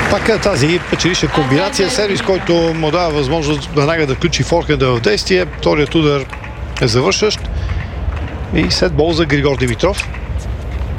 Пак е тази печелища комбинация, сервис, който му дава възможност веднага да включи форхенда в действие. Вторият удар е завършващ и сет бол за Григор Димитров.